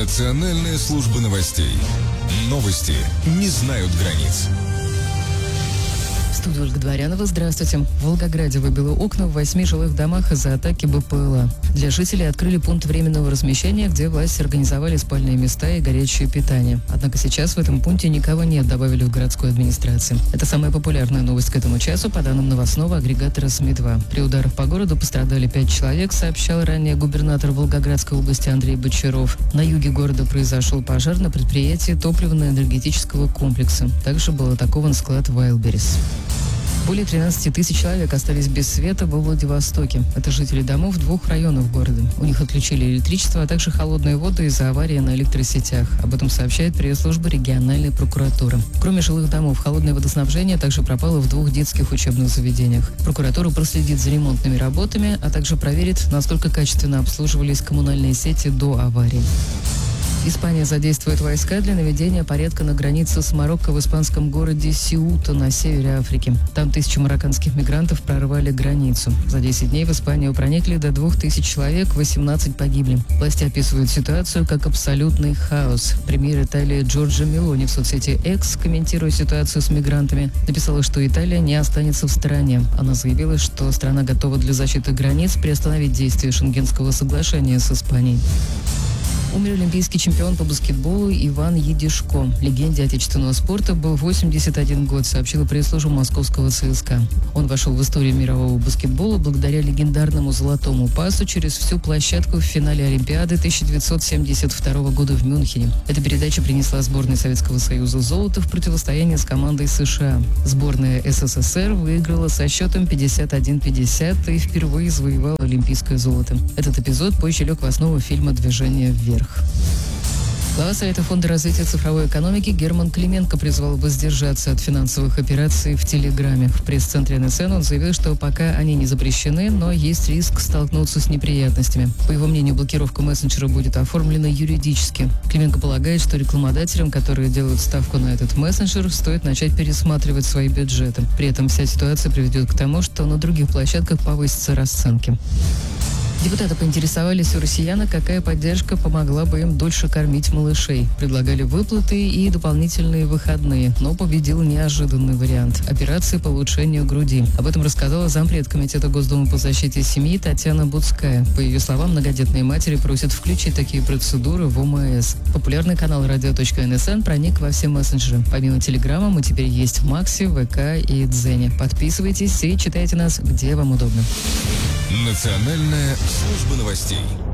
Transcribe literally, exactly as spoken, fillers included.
Национальная служба новостей. Новости не знают границ. В студии Ольга Дворянова. Здравствуйте. В Волгограде выбило окна в восьми жилых домах из-за атаки БПЛА. Для жителей открыли пункт временного размещения, где власти организовали спальные места и горячее питание. Однако сейчас в этом пункте никого нет, добавили в городской администрации. Это самая популярная новость к этому часу, по данным новостного агрегатора СМИ два. При ударах по городу пострадали пять человек, сообщал ранее губернатор Волгоградской области Андрей Бочаров. На юге города произошел пожар на предприятии топливно-энергетического комплекса. Также был атакован склад Wildberries. Более тринадцати тысяч человек остались без света во Владивостоке. Это жители домов двух районов города. У них отключили электричество, а также холодную воду из-за аварии на электросетях. Об этом сообщает пресс-служба региональной прокуратуры. Кроме жилых домов, холодное водоснабжение также пропало в двух детских учебных заведениях. Прокуратура проследит за ремонтными работами, а также проверит, насколько качественно обслуживались коммунальные сети до аварии. Испания задействует войска для наведения порядка на границе с Марокко в испанском городе Сеута на севере Африки. Там тысячи марокканских мигрантов прорвали границу. За десять дней в Испанию проникли до двух тысяч человек, восемнадцать погибли. Власти описывают ситуацию как абсолютный хаос. Премьер Италии Джорджа Мелони в соцсети X, комментируя ситуацию с мигрантами, написала, что Италия не останется в стороне. Она заявила, что страна готова для защиты границ приостановить действие Шенгенского соглашения с Испанией. Умер олимпийский чемпион по баскетболу Иван Едишко. Легенде отечественного спорта был восемьдесят один год, сообщила пресс-служба московского ЦСКА. Он вошел в историю мирового баскетбола благодаря легендарному золотому пасу через всю площадку в финале Олимпиады тысяча девятьсот семьдесят второго года в Мюнхене. Эта передача принесла сборной Советского Союза золото в противостоянии с командой США. Сборная СССР выиграла со счетом пятьдесят один пятьдесят и впервые завоевала олимпийское золото. Этот эпизод позже лег в основу фильма «Движение вверх». Глава Совета фонда развития цифровой экономики Герман Клименко призвал воздержаться от финансовых операций в Телеграме. В пресс-центре эн эс эн он заявил, что пока они не запрещены, но есть риск столкнуться с неприятностями. По его мнению, блокировка мессенджера будет оформлена юридически. Клименко полагает, что рекламодателям, которые делают ставку на этот мессенджер, стоит начать пересматривать свои бюджеты. При этом вся ситуация приведет к тому, что на других площадках повысятся расценки. Депутаты поинтересовались у россиян, какая поддержка помогла бы им дольше кормить малышей. Предлагали выплаты и дополнительные выходные, но победил неожиданный вариант – операции по улучшению груди. Об этом рассказала зампред Комитета Госдумы по защите семьи Татьяна Буцкая. По ее словам, многодетные матери просят включить такие процедуры в о эм а эс. Популярный канал радио точка эн эс эн проник во все мессенджеры. Помимо Телеграма мы теперь есть в Максе, ВК и Дзене. Подписывайтесь и читайте нас, где вам удобно. Национальная служба новостей.